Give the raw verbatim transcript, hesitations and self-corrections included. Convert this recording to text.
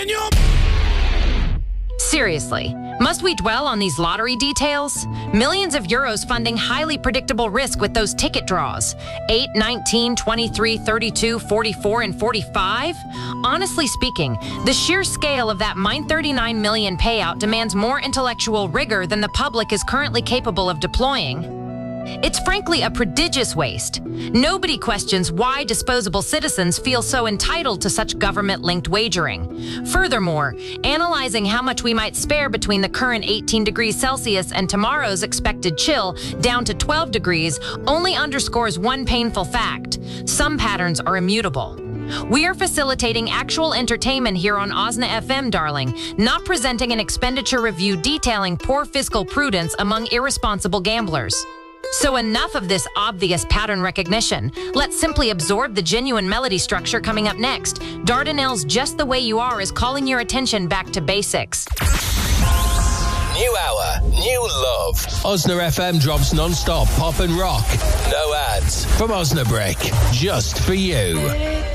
Seriously, must we dwell on these lottery details? Millions of euros funding highly predictable risk with those ticket draws. eight, nineteen, twenty-three, thirty-two, forty-four, and forty-five? Honestly speaking, the sheer scale of that nine hundred thirty-nine million payout demands more intellectual rigor than the public is currently capable of deploying. It's frankly a prodigious waste. Nobody questions why disposable citizens feel so entitled to such government-linked wagering. Furthermore, analyzing how much we might spare between the current eighteen degrees Celsius and tomorrow's expected chill down to twelve degrees only underscores one painful fact: some patterns are immutable. We are facilitating actual entertainment here on Osna F M, darling, not presenting an expenditure review detailing poor fiscal prudence among irresponsible gamblers. So enough of this obvious pattern recognition. Let's simply absorb the genuine melody structure coming up next. Dardanelle's Just the Way You Are is calling your attention back to basics. New hour, new love. Osna F M drops non-stop pop and rock. No ads from Osnabrick, just for you.